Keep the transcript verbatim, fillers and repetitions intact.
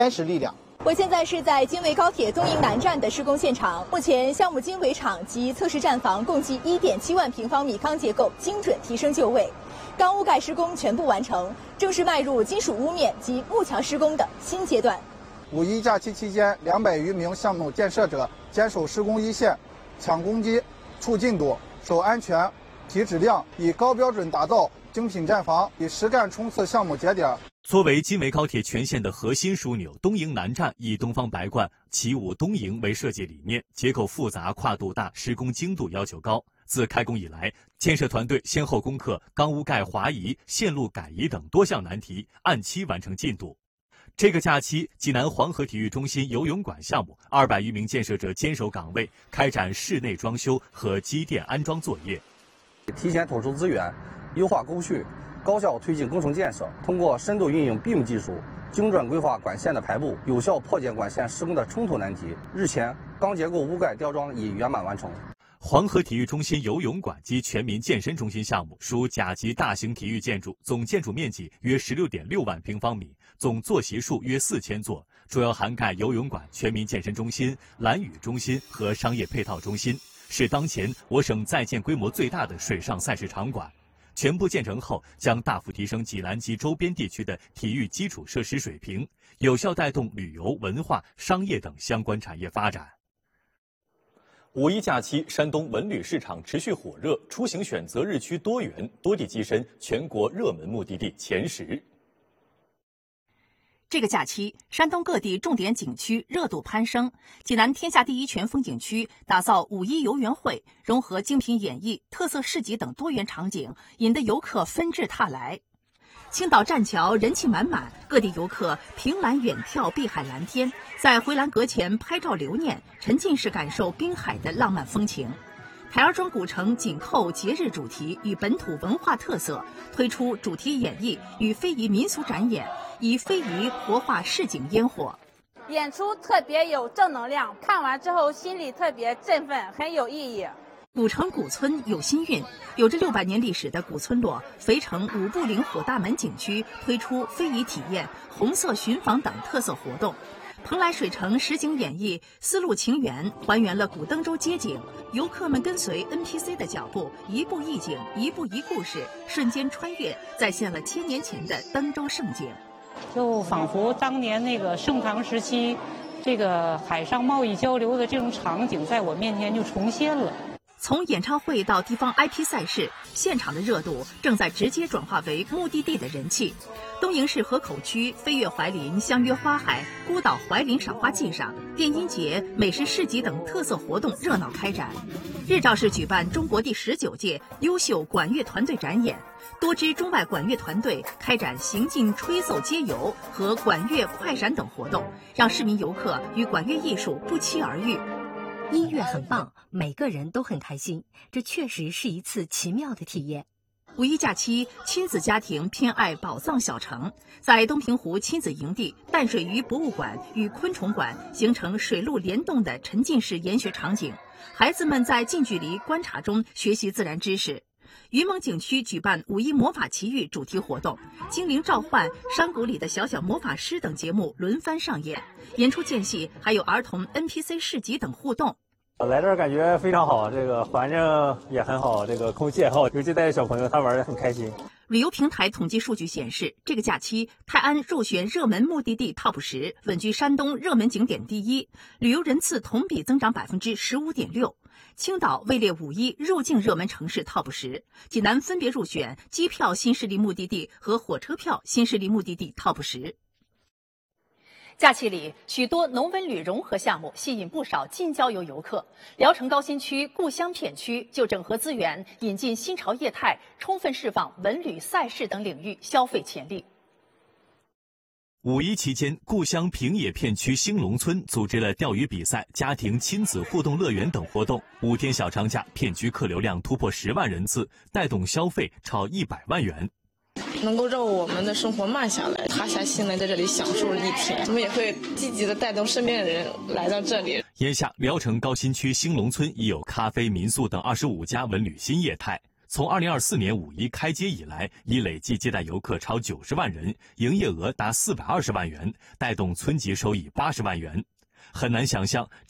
坚实力量。 我现在是在京维高铁东营南站的施工现场，目前项目经纬场及测试站房共计 一点七万平方米钢结构精准提升就位，钢屋盖施工全部完成，正式迈入金属屋面及幕墙施工的新阶段。 五一假期期间，两百余名项目建设者坚守施工一线，抢攻击、促进度、守安全、提质量，以高标准打造精品站房，以实干冲刺项目节点。 作为京维高铁全线的核心枢纽，东营南站以东方白冠、起舞东营为设计理念，结构复杂、跨度大、施工精度要求高。自开工以来，建设团队先后攻克钢屋盖滑移、线路改移等多项难题，按期完成进度。这个假期，济南黄河体育中心游泳馆项目二百余名建设者坚守岗位，开展室内装修和机电安装作业， 提前统筹资源，优化工序，高效推进工程建设，通过深度运用 B I M 技术，精准规划管线的排布，有效破解管线施工的冲突难题。日前，钢结构屋盖吊装已圆满完成。 黄河体育中心游泳馆及全民健身中心项目属甲级大型体育建筑，总建筑面积约 十六点六万平方米，总坐席数约四千座，主要涵盖游泳馆、全民健身中心、蓝屿中心和商业配套中心，是当前我省在建规模最大的水上赛事场馆。全部建成后，将大幅提升济南及周边地区的体育基础设施水平，有效带动旅游、文化、商业等相关产业发展。五一假期，山东文旅市场持续火热，出行选择日趋多元，多地跻身全国热门目的地前十。 这个假期，山东各地重点景区热度攀升。济南天下第一全风景区打造五一游园会，融合精品演艺、特色市集等多元场景，引得游客纷至沓来。青岛栈桥人气满满，各地游客凭栏远眺碧海蓝天，在回廊阁前拍照留念，沉浸式感受滨海的浪漫风情。台儿庄古城紧扣节日主题与本土文化特色，推出主题演绎与非遗民俗展演，以非遗活化市井烟火。 演出特别有正能量，看完之后心里特别振奋，很有意义。 古城古村有新韵，有着六百年历史的古村落肥城五步岭火大门景区推出非遗体验、红色寻访等特色活动。蓬莱水城实景演绎丝路情缘，还原了古登州街景，游客们跟随 N P C 的脚步，一步一景，一步一故事，瞬间穿越，再现了千年前的登州盛景。 就仿佛当年那个盛唐时期，这个海上贸易交流的这种场景，在我面前就重现了。 从演唱会到地方 I P 赛事，现场的热度正在直接转化为目的地的人气。东营市河口区飞跃怀林、相约花海、孤岛怀林赏花季上，电音节、美食市集等特色活动热闹开展。日照市举办中国第十九届优秀管乐团队展演，多支中外管乐团队开展行进吹奏街游和管乐快闪等活动，让市民游客与管乐艺术不期而遇。 音乐很棒，每个人都很开心，这确实是一次奇妙的体验。 五一假期，亲子家庭偏爱宝藏小城，在东平湖亲子营地，淡水鱼博物馆与昆虫馆形成水陆联动的沉浸式研学场景，孩子们在近距离观察中学习自然知识。云蒙景区举办五一魔法奇遇主题活动，精灵召唤、山谷里的小小魔法师等节目轮番上演，演出间隙还有儿童 N P C 市集等互动。 来这儿感觉非常好，这个环境也很好，这个空气也好，尤其带着小朋友，他玩得很开心。 旅游平台统计数据显示，这个假期泰安入选热门目的地 Top 十，稳居山东热门景点第一，旅游人次同比增长百分之十五点六。青岛位列五一入境热门城市 Top 十，济南分别入选机票新势力目的地和火车票新势力目的地 Top 十。假期里，许多农文旅融合项目吸引不少近郊游游客。聊城高新区故乡片区就整合资源，引进新潮业态，充分释放文旅、赛事等领域消费潜力。 五一期间，故乡平野片区兴隆村组织了钓鱼比赛、家庭亲子互动乐园等活动。五天小长假，片区客流量突破十万人次，带动消费超一百万元。 能够让我们的生活慢下来，塌下心来在这里享受一天，我们也会积极的带动身边的人来到这里。 眼下，聊城高新区兴隆村已有咖啡、民宿等二十五家文旅新业态。 从二零二四年五一开街以来，已累计接待游客超九十万人，营业额达四百二十万元，带动村级收益八十万元。很难想象